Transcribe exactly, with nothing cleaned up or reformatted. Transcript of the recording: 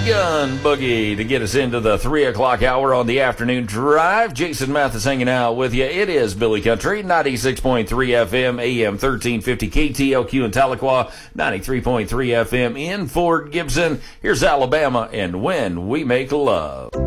Gun Boogie to get us into the three o'clock hour on the afternoon drive. Jason Mathis hanging out with you. It is Billy Country, ninety-six point three F M, A M thirteen fifty K T L Q in Tahlequah, ninety-three point three F M in Fort Gibson. Here's Alabama and When We Make Love.